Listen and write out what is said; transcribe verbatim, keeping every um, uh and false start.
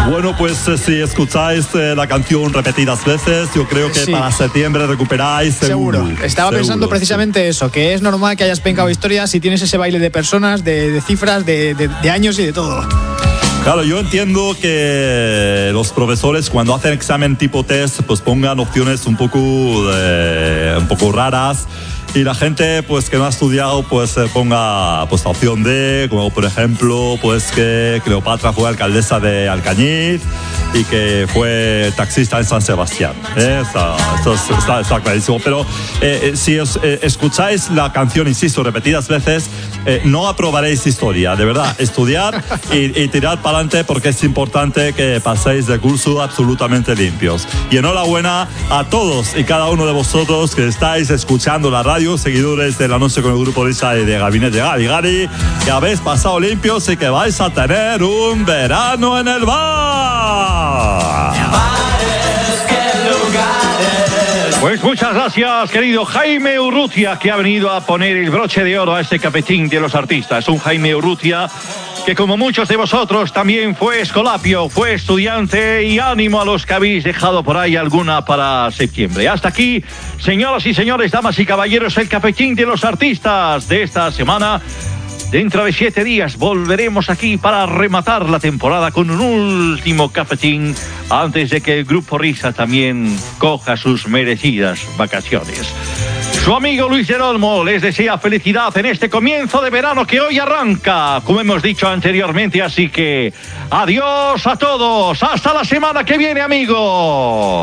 Bueno, pues eh, si escucháis eh, la canción repetidas veces, yo creo que Sí. para septiembre recuperáis seguro. Seguro. Estaba seguro, pensando precisamente sí. eso, que es normal que hayas pencado historias si tienes ese baile de personas, de, de cifras, de, de, de años y de todo. Claro, yo entiendo que los profesores cuando hacen examen tipo test, pues pongan opciones un poco, de, un poco raras. Y la gente pues que no ha estudiado pues eh, ponga pues la opción D, como por ejemplo pues que Cleopatra fue alcaldesa de Alcañiz y que fue taxista en San Sebastián. ¿eh? Está, esto es- está, está clarísimo. Pero eh, eh, si os eh, escucháis la canción, insisto, repetidas veces, eh, no aprobaréis historia. De verdad, estudiar y, y tirar para adelante porque es importante que paséis de curso absolutamente limpios. Y enhorabuena a todos y cada uno de vosotros que estáis escuchando la radio, seguidores de La Noche con el Grupo Risa y de Gabinete Gari Gari, que habéis pasado limpios y que vais a tener un verano en el bar. Pues muchas gracias, querido Jaime Urrutia, que ha venido a poner el broche de oro a este cafetín de los artistas. Un Jaime Urrutia que, como muchos de vosotros, también fue escolapio, fue estudiante, y ánimo a los que habéis dejado por ahí alguna para septiembre. Hasta aquí, señoras y señores, damas y caballeros, el cafetín de los artistas de esta semana. Dentro de siete días volveremos aquí para rematar la temporada con un último cafetín antes de que el Grupo Risa también coja sus merecidas vacaciones. Su amigo Luis del Olmo les desea felicidad en este comienzo de verano que hoy arranca, como hemos dicho anteriormente, así que adiós a todos, hasta la semana que viene, amigos.